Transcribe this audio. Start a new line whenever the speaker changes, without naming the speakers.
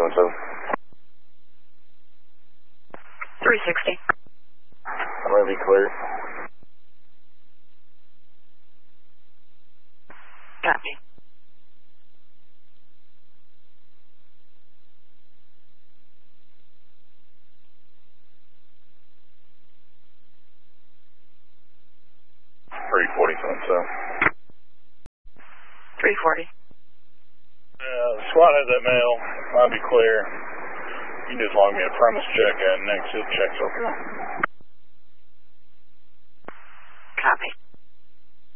so-and-so.
360.
I'm going to be clear.
Copy.
So
340.
SWAT has that mail. I'll be clear. You can just log me a premise check and next check's okay.
Copy.